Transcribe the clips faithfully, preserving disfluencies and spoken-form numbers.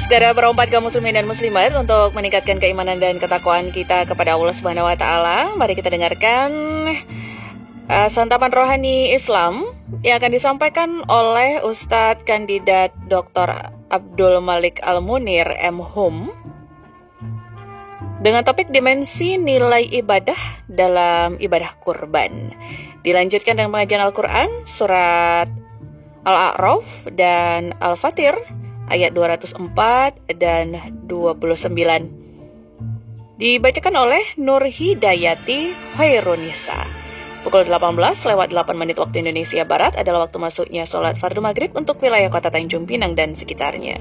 Saudara berempat kaum muslimin dan muslimat, untuk meningkatkan keimanan dan ketakwaan kita kepada Allah Subhanahu wa taala, mari kita dengarkan uh, santapan rohani Islam yang akan disampaikan oleh Ustadz Kandidat Doktor Abdul Malik Al-Munir M Hum dengan topik dimensi nilai ibadah dalam ibadah kurban. Dilanjutkan dengan pengajian Al-Quran surat Al-A'raf dan Al-Fatir ayat dua ratus empat dan dua puluh sembilan. Dibacakan oleh Nur Hidayati Hoirunisa. Pukul delapan belas lewat delapan menit waktu Indonesia Barat adalah waktu masuknya sholat fardu maghrib untuk wilayah kota Tanjung Pinang dan sekitarnya.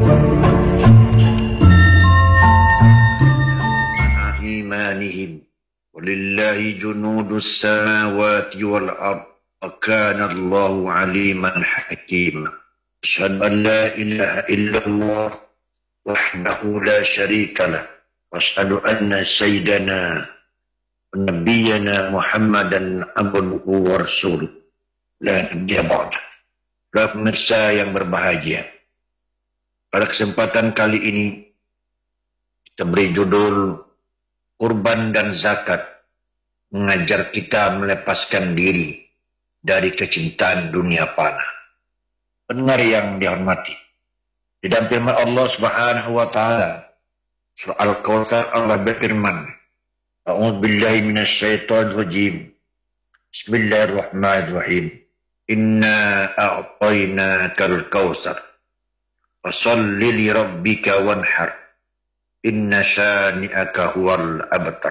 Imanihim walillahi junudus samawati wal ard wa kana Allahu aliman hakima. Asyhadu an la ilaha illallah wahdahu la syarika lah wa asyhadu anna sayyidana wa nabiyyana Muhammadan abduhu wa rasuluh la nabiyya ba'da. Para pemirsa yang berbahagia, pada kesempatan kali ini kita beri judul Kurban dan Zakat, mengajar kita melepaskan diri dari kecintaan dunia panah. Pendengar yang dihormati, di dalam firman Allah Subhanahu wa taala surah Al-Kautsar, Allah berfirman, A'udzubillahi minasyaitonir rajim. Bismillahirrahmanirrahim. Inna a'tainakal kautsar. Fasholli li rabbika wanhar. Inna syani'aka huwal abtar.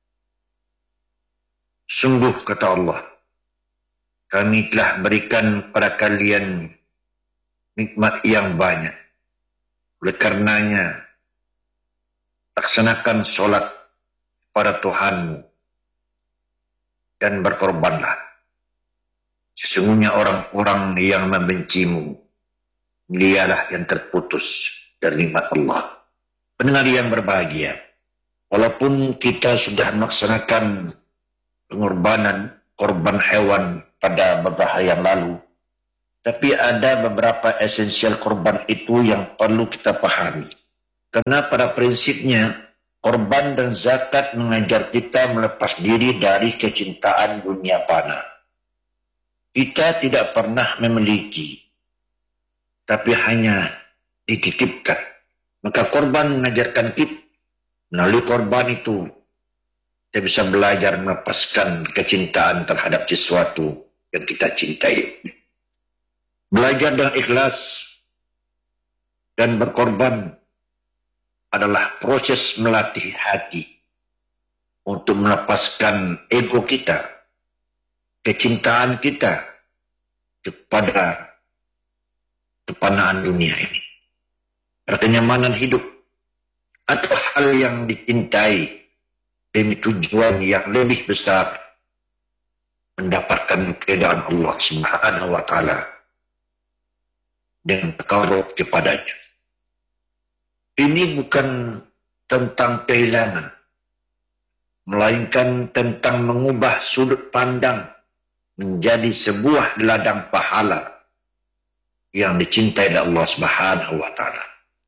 Sungguh kata Allah, kami telah berikan kepada kalian nikmat yang banyak. Oleh karenanya, laksanakan sholat pada Tuhanmu dan berkorbanlah. Sesungguhnya orang-orang yang membencimu, dialah yang terputus dari nikmat Allah. Pendengar yang berbahagia, walaupun kita sudah melaksanakan pengorbanan, korban hewan pada beberapa hari yang lalu, tapi ada beberapa esensial korban itu yang perlu kita pahami. Karena pada prinsipnya, korban dan zakat mengajar kita melepas diri dari kecintaan dunia panah. Kita tidak pernah memiliki, tapi hanya dititipkan. Maka korban mengajarkan kita, melalui korban itu, kita bisa belajar melepaskan kecintaan terhadap sesuatu yang kita cintai. Belajar dengan ikhlas dan berkorban adalah proses melatih hati untuk melepaskan ego kita, kecintaan kita kepada kepanaan dunia ini, kenyamanan hidup, atau hal yang dicintai demi tujuan yang lebih besar, mendapatkan keridhaan Allah Subhanahu wa taala dengan takarrub kepadanya. Ini bukan tentang kehilangan, melainkan tentang mengubah sudut pandang menjadi sebuah ladang pahala yang dicintai oleh Allah Subhanahu wa taala.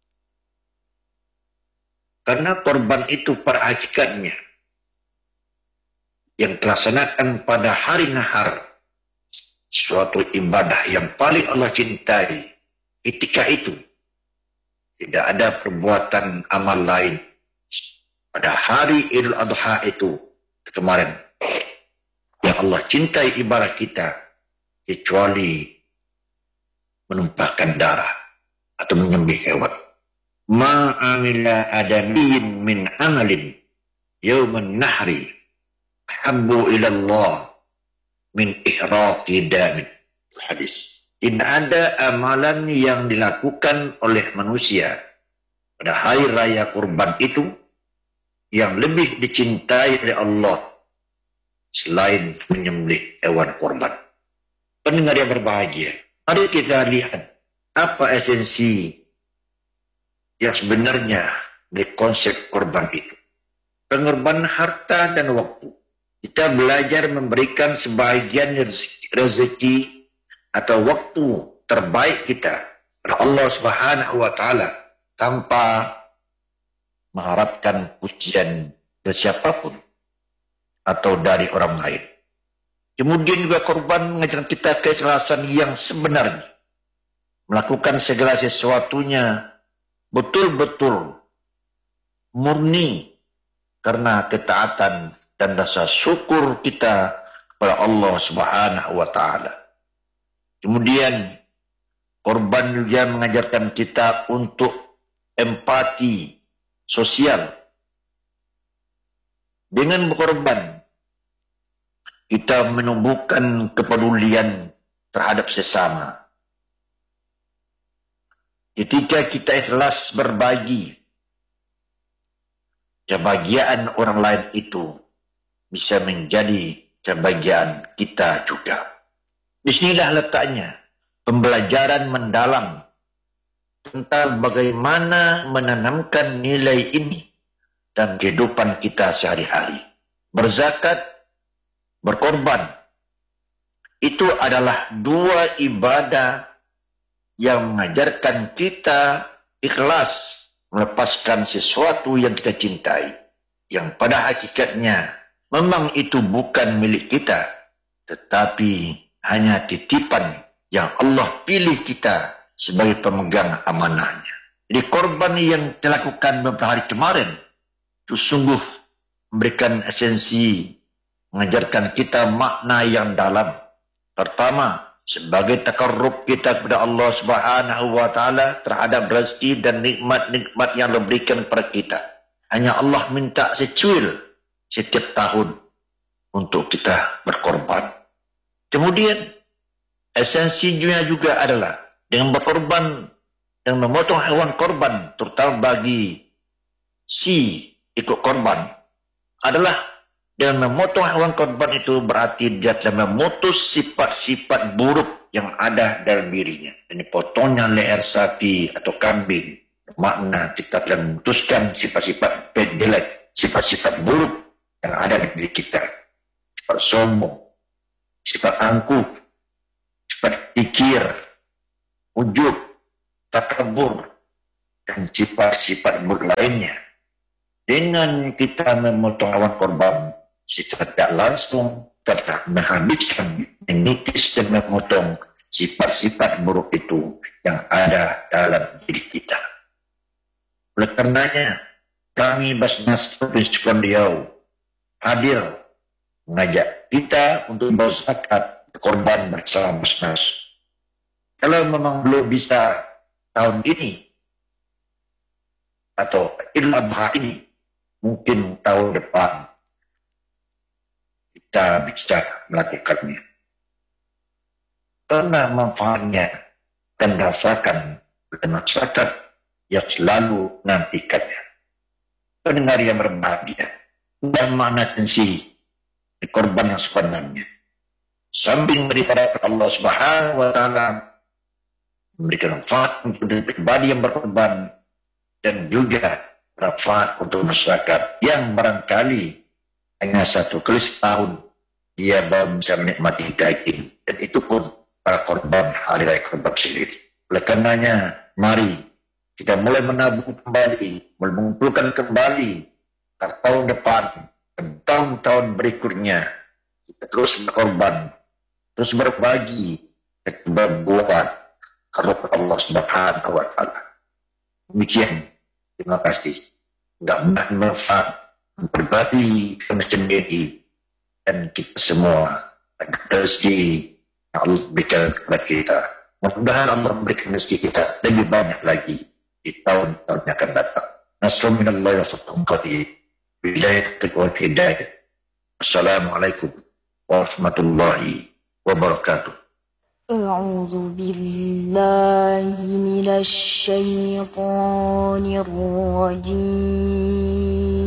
Karena korban itu pada hakikatnya yang dilaksanakan pada hari nahar, suatu ibadah yang paling Allah cintai. Ketika itu tidak ada perbuatan amal lain pada hari Idul Adha itu kemarin yang Allah cintai ibadah kita kecuali menumpahkan darah atau menyembelih hewan. Ma amila adamiyin min amalin yawman nahri habbu ila Allah min ihraqi damin. Hadis. Tidak ada amalan yang dilakukan oleh manusia pada hari raya kurban itu yang lebih dicintai oleh Allah selain menyembelih hewan kurban. Pendengar yang berbahagia, mari kita lihat apa esensi yang sebenarnya dari konsep korban itu. Pengorbanan harta dan waktu. Kita belajar memberikan sebagian rezeki atau waktu terbaik kita kepada Allah Subhanahu wa taala tanpa mengharapkan pujian dari siapapun atau dari orang lain. Kemudian juga korban mengajarkan kita keikhlasan yang sebenarnya. Melakukan segala sesuatunya betul-betul murni karena ketaatan dan rasa syukur kita kepada Allah Subhanahu wa taala. Kemudian korban juga mengajarkan kita untuk empati sosial. Dengan berkorban, kita menumbuhkan kepedulian terhadap sesama. Ketika kita ikhlas berbagi, kebahagiaan orang lain itu bisa menjadi kebahagiaan kita juga. Disinilah letaknya pembelajaran mendalam tentang bagaimana menanamkan nilai ini dalam kehidupan kita sehari-hari. Berzakat, berkorban, itu adalah dua ibadah yang mengajarkan kita ikhlas melepaskan sesuatu yang kita cintai, yang pada hakikatnya memang itu bukan milik kita, tetapi hanya titipan yang Allah pilih kita sebagai pemegang amanahnya. Jadi korban yang dilakukan beberapa hari kemarin itu sungguh memberikan esensi, mengajarkan kita makna yang dalam. Pertama, sebagai takarrub kita kepada Allah Subhanahu wa taala terhadap rezeki dan nikmat-nikmat yang Allah berikan kepada kita. Hanya Allah minta secuil setiap tahun untuk kita berkorban. Kemudian esensinya juga adalah dengan berkorban dan memotong hewan korban, terutama bagi si ikut korban, adalah dengan memotong hewan korban itu berarti dia telah memutus sifat-sifat buruk yang ada dalam dirinya. Ini potongnya leher sapi atau kambing, makna kita telah memutuskan sifat-sifat jelek, sifat-sifat buruk yang ada di diri kita. Sifat sombong, sifat angkuh, sifat pikir, ujub, takabur, dan sifat-sifat buruk lainnya. Dengan kita memotong hewan korban, secara tidak langsung kita menghabiskan, mengikis dan memotong sifat-sifat buruk itu yang ada dalam diri kita. Oleh karenanya, kami Basnas Provinsi Kepulauan Riau hadir mengajak kita untuk berzakat korban bersama Basnas. Kalau memang belum bisa tahun ini atau Idul Adha ini, mungkin tahun depan kita bisa melakukannya. Karena manfaatnya dan rasakan oleh masyarakat yang selalu nantikannya. Pendengar yang berbahagia, dan makna tensi di korban yang sebenarnya. Samping daripada Allah Subhanahu wa taala memberikan manfaat untuk diri pribadi yang berkorban dan juga manfaat untuk masyarakat yang barangkali hanya satu kali setahun dia baru bisa menikmati daging, dan itu pun para korban hari raya korban sendiri. Oleh karenanya, mari kita mulai menabung kembali, mengumpulkan kembali karena tahun depan dan tahun-tahun berikutnya kita terus berkorban, terus berbagi, dan berbuat karena Allah Subhanahu wa taala. Demikian, terima kasih. Enggak bermanfaat pribadi kami sendiri dan kita semua ada rezeki yang Allah berikan kepada kita. Mudah-mudahan Allah memberikan rezeki kita lebih banyak lagi di tahun-tahun yang akan datang. Nasrul minallahi wa fatahun qadir. Bilayatul wal hidayah. Assalamualaikum warahmatullahi wabarakatuh. أعوذ بالله من الشيطان الرجيم